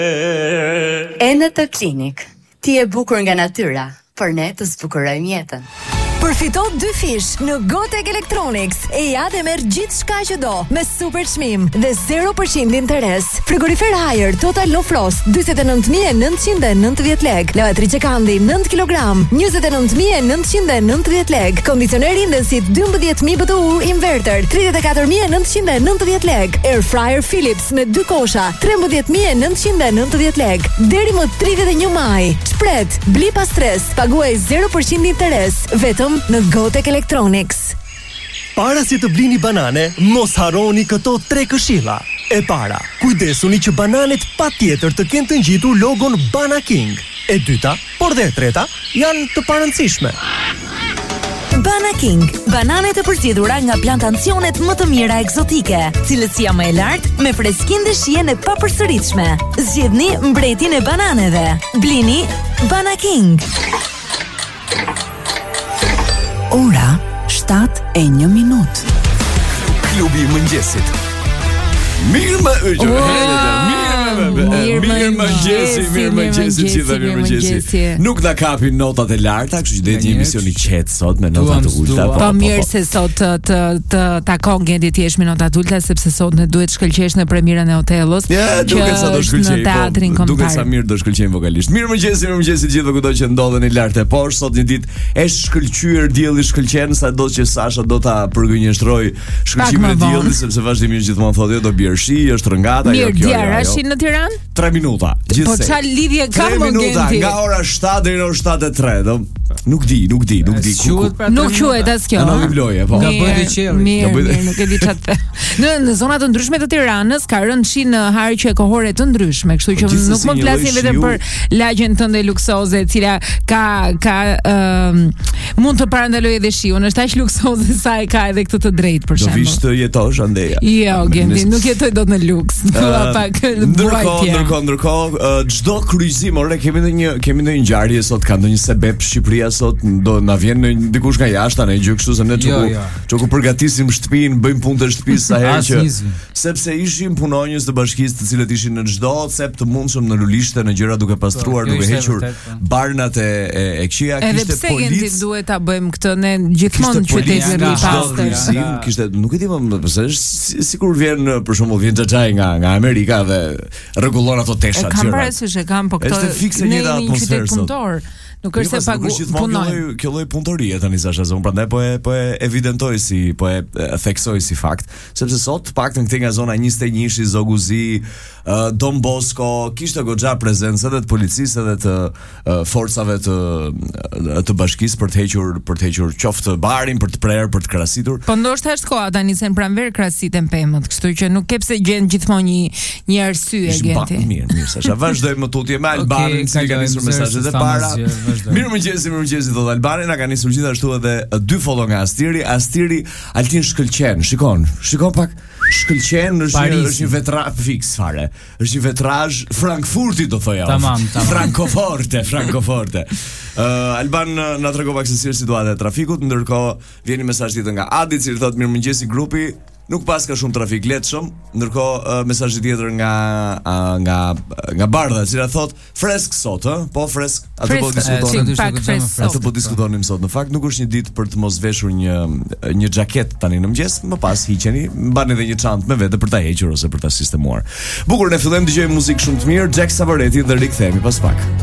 Enet Klinik. Ti e bukur nga natyra, por ne të zbukurojmë jetën. Përfito 2 fish në Gotek Electronics e ja dhe merr gjithçka që do me super çmim dhe 0% interes. Frigorifer Haier Total No Frost 49990 lek. Lavatri Çekandi 9 kg 29990 lek. Kondicioner Indesit 12000 BTU inverter 34990 lek. Air fryer Philips me 2 kosha 13990 lek. Deri më 31 maj. Shpret, bli pa stres, paguaj 0% interes. Vetëm në Gotek Electronics. Para si të blini banane, mos harroni këto 3 këshilla. E para, kujdesuni që bananet patjetër të kenë të ngjitur logon Bana King. E dyta, por dhe e treta, janë të parëndësishme. Bana King, bananet e përzgjedhura nga plantacionet më të mira ekzotike, cilësia më e lartë me freskinë dhe shijen e papërsëritshme. Zgjedhni mbretin e bananeve. Blini Bana King. Ora 7:01. Klubi i mëngjesit. Mirëmëngjesi gjithë, mirëmëngjesi. Nuk na kapin notat e larta, kështu që do të jemi emisioni i qetë sot me nota të ulta. Po mirë se sot të takon Gendi ti jesh me nota të ulta sepse sot ne duhet shkëlqesh në premierën e Otellos. Ja, duket sa do shkëlqej. Në teatrin kombëtar. Duket sa mirë do shkëlqejmë vokalisht. Mirëmëngjesi gjithë kudo që ndodheni lart e poshtë. Sot një ditë e shkëlqyer, dielli shkëlqen, sado që Sasha do ta përgënjeshtroj shkëlqimin e diellit sepse vazhdimisht gjithmonë thotë do bjerë shi, është rëngata, jo kjo. Mirë, djerashi në Tiranë? 3 minuta. Po çfarë lidhje ka me 3 minuta nga ora 7 deri në orën 7:03. Nuk di. Nuk quhet as kjo. Nuk vloje, po. Mirë, nuk e di çfarë. Në zona të ndryshme të Tiranës ka rënë shi në harqe kohore të ndryshme, kështu që nuk më flasim vetëm për lagjen tënde luksoze, e cila ka mund të parandalojë edhe shiun, është aq luksoze sa e ka edhe këtë të drejtë për shembull. Do vish të jetosh andeja. Jo, Gendi, nuk jetoj dot në luks. Ndërkohë, çdo kryqëzim, kemi ndonjë ngjarje sot, ka ndonjë sebeb Shqipëria sot, do na vjen dikush nga jashtë, ne gjë kështu se ne çoku përgatisim shtëpinë, bëjmë punë të shtëpisë sa herë që sepse ishim punonjës të bashkisë të cilët ishin në çdo cep të mundshëm në lulishte, në gjëra duke pastruar, duke hequr barnat e këqija, kishte policë. Edhe pse duhet ta bëjmë këtë ne gjithmonë qytetin e pastër. Kishte, nuk e di më pse është sikur vjen për shembull vjen xhaxhai nga Amerika dhe rregullon ato tesha gjëra. Kam parasysh e kam, po këto ne në një qytet punëtor. Nuk është se pagu punoj. Kjo lloj punëtorie tani Sasha, prandaj po e evidentoj po e theksoj si fakt, sepse sot paktën këtej nga zona 21-shi, Zoguzi, Don Bosco, kishte goxha prezencë edhe të policisë edhe të forcave të bashkisë për të hequr qoftë barin, për të prerë, për të krahasitur. Po ndoshta është koha tani se pranver krahasiten pemët, kështu që nuk ke pse gjen gjithmonë një arsye Genti. Mirë, Sasha, vazhdojmë tutje me Albanin, si ka nisur mesazhet e para. Mirëmëngjesi thot Albani, na ka nisur gjithashtu edhe 2 follow nga Astiri Altin shkëlqen. Shikon pak. Shkëlqen është një vetrazh fiks fare. Është një vetrazh Frankfurti do thoja. Tamam. Francoforte. Alban na tregova se si është situata e trafikut, ndërkohë vjen një mesazh tjetër nga Adi, i cili thotë mirëmëngjesi grupi. Nuk pas ka shumë trafik lehtëshëm, ndërkohë mesazhi tjetër nga Bardha, e cila thot fresk sot, po fresk. Atë po diskutonim sot. Në fakt nuk është një ditë për të mos veshur një xhaket tani në mëngjes, më pas hiqeni, mbani edhe një çantë me vete për ta hequr ose për ta sistemuar. Bukur, ne fillojmë dëgjojmë muzikë shumë të mirë, Jack Savaretti dhe rikthehemi pas pak.